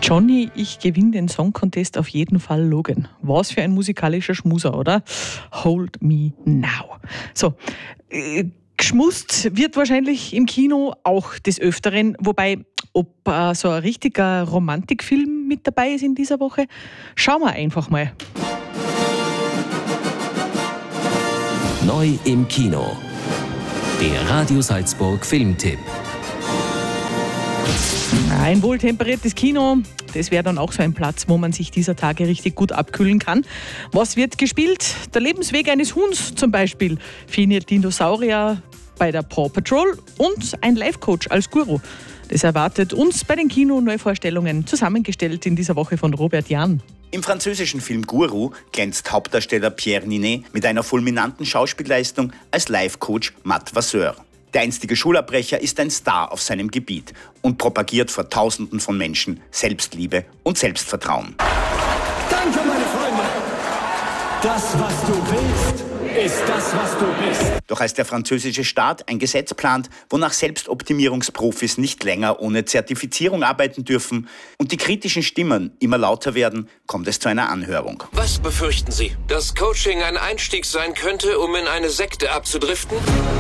Johnny, ich gewinne den Song Contest auf jeden Fall, Logan. Was für ein musikalischer Schmuser, oder? Hold me now. So, geschmust wird wahrscheinlich im Kino auch des Öfteren, wobei, ob so ein richtiger Romantikfilm mit dabei ist in dieser Woche, schauen wir einfach mal. Neu im Kino. Der Radio Salzburg Filmtipp. Ein wohltemperiertes Kino, das wäre dann auch so ein Platz, wo man sich dieser Tage richtig gut abkühlen kann. Was wird gespielt? Der Lebensweg eines Huhns zum Beispiel. Viele Dinosaurier bei der Paw Patrol und ein Life-Coach als Guru. Das erwartet uns bei den Kino-Neuvorstellungen, zusammengestellt in dieser Woche von Robert Jahn. Im französischen Film Guru glänzt Hauptdarsteller Pierre Ninet mit einer fulminanten Schauspielleistung als Life-Coach Matt Vasseur. Der einstige Schulabbrecher ist ein Star auf seinem Gebiet und propagiert vor Tausenden von Menschen Selbstliebe und Selbstvertrauen. Danke, meine Freunde! Das, was du willst, ist das, was du bist. Doch als der französische Staat ein Gesetz plant, wonach Selbstoptimierungsprofis nicht länger ohne Zertifizierung arbeiten dürfen und die kritischen Stimmen immer lauter werden, kommt es zu einer Anhörung. Was befürchten Sie? Dass Coaching ein Einstieg sein könnte, um in eine Sekte abzudriften?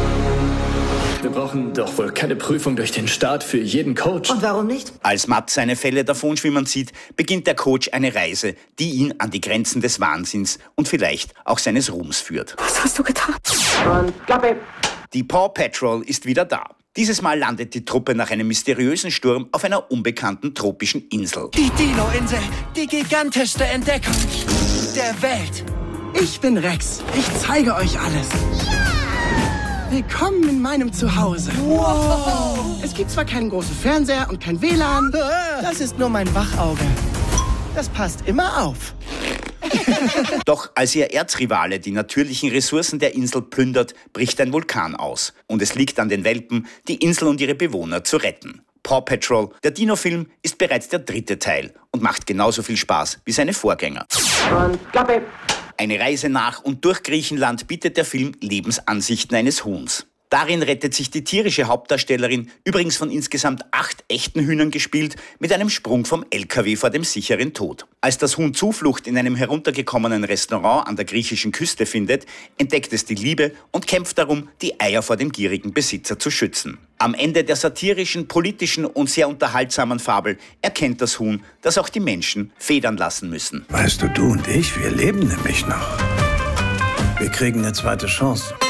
Wir brauchen doch wohl keine Prüfung durch den Staat für jeden Coach. Und warum nicht? Als Matt seine Fälle davonschwimmen sieht, beginnt der Coach eine Reise, die ihn an die Grenzen des Wahnsinns und vielleicht auch seines Ruhms führt. Was hast du getan? Und Klappe! Die Paw Patrol ist wieder da. Dieses Mal landet die Truppe nach einem mysteriösen Sturm auf einer unbekannten tropischen Insel. Die Dino-Insel, die gigantischste Entdeckung der Welt. Ich bin Rex. Ich zeige euch alles. Willkommen in meinem Zuhause. Wow. Es gibt zwar keinen großen Fernseher und kein WLAN. Das ist nur mein Wachauge. Das passt immer auf. Doch als ihr Erzrivale die natürlichen Ressourcen der Insel plündert, bricht ein Vulkan aus. Und es liegt an den Welpen, die Insel und ihre Bewohner zu retten. Paw Patrol, der Dino-Film, ist bereits der 3. Teil und macht genauso viel Spaß wie seine Vorgänger. Und Klappe! Eine Reise nach und durch Griechenland bietet der Film Lebensansichten eines Huhns. Darin rettet sich die tierische Hauptdarstellerin, übrigens von insgesamt 8 echten Hühnern gespielt, mit einem Sprung vom LKW vor dem sicheren Tod. Als das Huhn Zuflucht in einem heruntergekommenen Restaurant an der griechischen Küste findet, entdeckt es die Liebe und kämpft darum, die Eier vor dem gierigen Besitzer zu schützen. Am Ende der satirischen, politischen und sehr unterhaltsamen Fabel erkennt das Huhn, dass auch die Menschen federn lassen müssen. Weißt du und ich, wir leben nämlich noch. Wir kriegen eine zweite Chance.